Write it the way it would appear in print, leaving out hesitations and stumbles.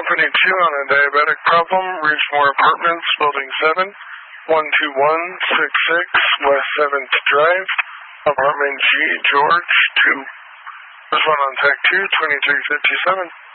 Company 2 on a diabetic problem. Ridgemore Apartments, Building 7, 12166 West 7th Drive, Apartment G, George 2. This one on Tech 2, 2357.